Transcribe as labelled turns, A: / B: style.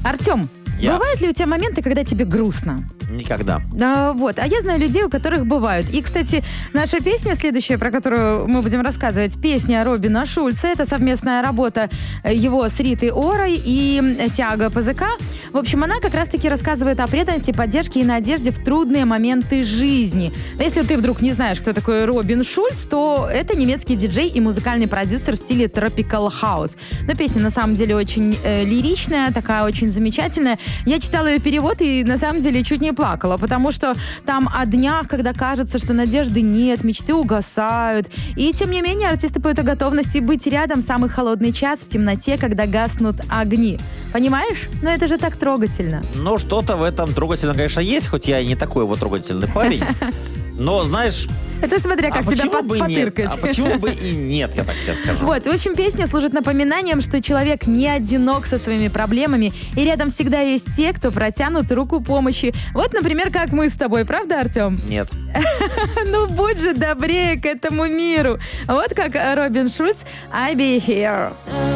A: Артем, бывают ли у тебя моменты, когда тебе грустно?
B: Никогда.
A: А я знаю людей, у которых бывают. И, кстати, наша песня следующая, про которую мы будем рассказывать, песня Робина Шульца, это совместная работа его с Ритой Орой и Тиаго ПЗК. В общем, она как раз-таки рассказывает о преданности, поддержке и надежде в трудные моменты жизни. Если ты вдруг не знаешь, кто такой Робин Шульц, то это немецкий диджей и музыкальный продюсер в стиле Tropical House. Но песня на самом деле очень лиричная, такая очень замечательная. Я читала ее перевод и на самом деле чуть не плакала, потому что там о днях, когда кажется, что надежды нет, мечты угасают. И тем не менее артисты поют о готовности быть рядом в самый холодный час в темноте, когда гаснут огни. Понимаешь? Но это же так трогательно.
B: Ну, что-то в этом трогательно, конечно, есть, хоть я и не такой вот трогательный парень. Но, знаешь...
A: Это смотря как тебя потыркать.
B: А почему бы и нет, я так тебе скажу.
A: Вот, в общем, песня служит напоминанием, что человек не одинок со своими проблемами, и рядом всегда есть те, кто протянут руку помощи. Вот, например, как мы с тобой, правда, Артем?
B: Нет.
A: Ну, будь же добрее к этому миру. Вот как Робин Шульц «I be here».